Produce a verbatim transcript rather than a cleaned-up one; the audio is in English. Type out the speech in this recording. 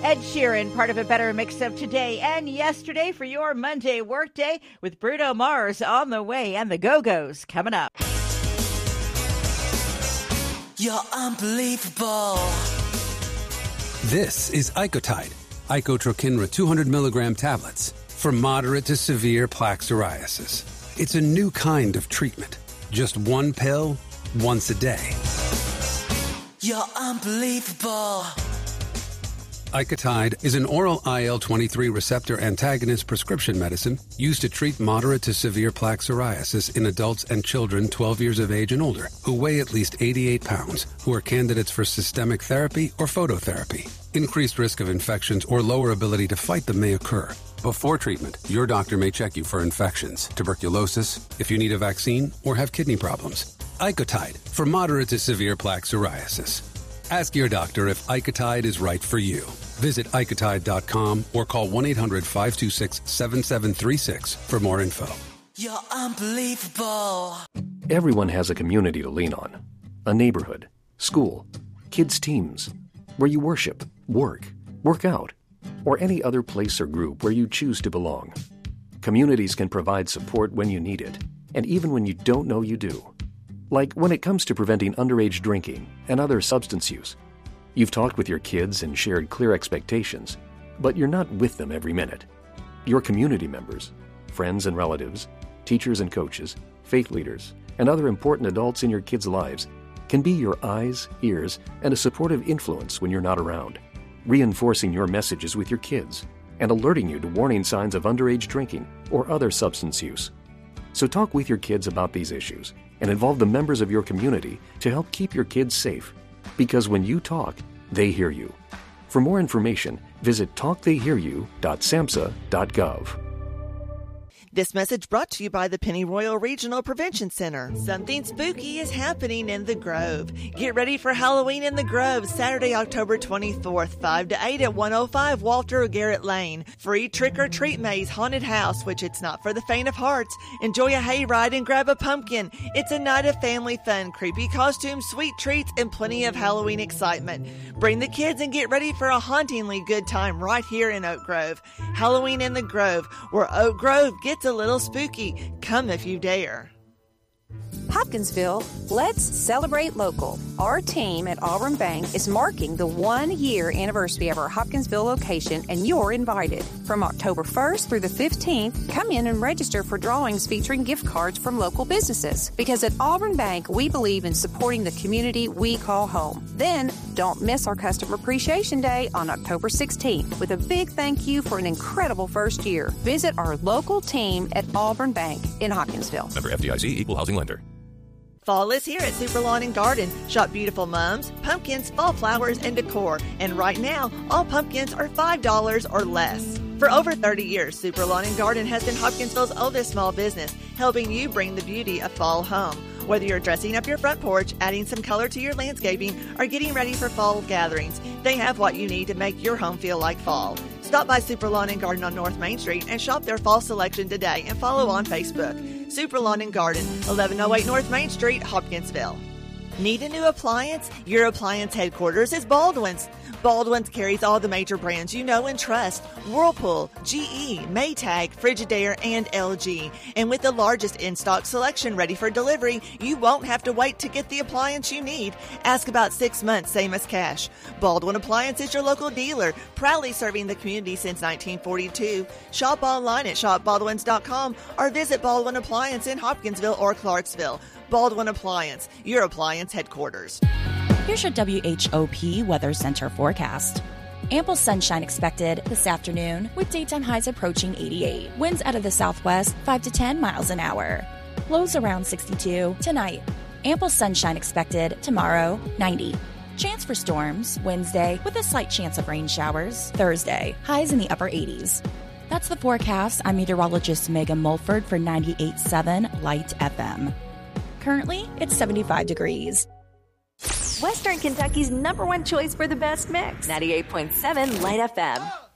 Ed Sheeran, part of a better mix of today and yesterday for your Monday workday with Bruno Mars on the way and the Go-Go's coming up. You're unbelievable. This is Icotide, Icotrokinra two hundred milligram tablets for moderate to severe plaque psoriasis. It's a new kind of treatment. Just one pill, once a day. You're unbelievable. Icotide is an oral I L twenty-three receptor antagonist prescription medicine used to treat moderate to severe plaque psoriasis in adults and children twelve years of age and older who weigh at least eighty-eight pounds, who are candidates for systemic therapy or phototherapy. Increased risk of infections or lower ability to fight them may occur. Before treatment, your doctor may check you for infections, tuberculosis, if you need a vaccine, or have kidney problems. Icotide for moderate to severe plaque psoriasis. Ask your doctor if Icotide is right for you. Visit Icotide dot com or call one eight hundred five two six seven seven three six for more info. You're unbelievable. Everyone has a community to lean on. A neighborhood, school, kids' teams, where you worship, work, work out, or any other place or group where you choose to belong. Communities can provide support when you need it, and even when you don't know you do. Like when it comes to preventing underage drinking and other substance use. You've talked with your kids and shared clear expectations, but you're not with them every minute. Your community members, friends and relatives, teachers and coaches, faith leaders, and other important adults in your kids' lives can be your eyes, ears, and a supportive influence when you're not around, reinforcing your messages with your kids and alerting you to warning signs of underage drinking or other substance use. So talk with your kids about these issues and involve the members of your community to help keep your kids safe. Because when you talk, they hear you. For more information, visit talk they hear you dot samhsa dot gov. This message brought to you by the Pennyroyal Regional Prevention Center. Something spooky is happening in the Grove. Get ready for Halloween in the Grove, Saturday, October twenty-fourth, five to eight at one oh five Walter Garrett Lane. Free trick-or-treat maze, haunted house, which it's not for the faint of hearts. Enjoy a hayride and grab a pumpkin. It's a night of family fun, creepy costumes, sweet treats, and plenty of Halloween excitement. Bring the kids and get ready for a hauntingly good time right here in Oak Grove. Halloween in the Grove, where Oak Grove gets a little spooky. Come if you dare. Hopkinsville, let's celebrate local. Our team at Auburn Bank is marking the one-year anniversary of our Hopkinsville location, and you're invited. From October first through the fifteenth, come in and register for drawings featuring gift cards from local businesses. Because at Auburn Bank, we believe in supporting the community we call home. Then, don't miss our Customer Appreciation Day on October sixteenth with a big thank you for an incredible first year. Visit our local team at Auburn Bank in Hopkinsville. Member F D I C, Equal Housing Lender. Fall is here at Super Lawn and Garden. Shop beautiful mums, pumpkins, fall flowers, and decor. And right now, all pumpkins are five dollars or less. For over thirty years, Super Lawn and Garden has been Hopkinsville's oldest small business, helping you bring the beauty of fall home. Whether you're dressing up your front porch, adding some color to your landscaping, or getting ready for fall gatherings, they have what you need to make your home feel like fall. Stop by Super Lawn and Garden on North Main Street and shop their fall selection today and follow on Facebook. Super Lawn and Garden, eleven oh eight North Main Street, Hopkinsville. Need a new appliance? Your appliance headquarters is Baldwin's. Baldwin's carries all the major brands you know and trust: Whirlpool, G E, Maytag, Frigidaire, and L G. And with the largest in-stock selection ready for delivery, you won't have to wait to get the appliance you need. Ask about six months, same as cash. Baldwin Appliance is your local dealer, proudly serving the community since nineteen forty-two. Shop online at shop baldwins dot com or visit Baldwin Appliance in Hopkinsville or Clarksville. Baldwin Appliance, your appliance headquarters. Here's your W H O P Weather Center forecast. Ample sunshine expected this afternoon with daytime highs approaching eighty-eight. Winds out of the southwest five to ten miles an hour. Lows around sixty-two tonight. Ample sunshine expected tomorrow, ninety. Chance for storms Wednesday with a slight chance of rain showers. Thursday, highs in the upper eighties. That's the forecast. I'm meteorologist Megan Mulford for ninety-eight point seven Light F M. Currently, it's seventy-five degrees. Western Kentucky's number one choice for the best mix. ninety-eight point seven Light F M.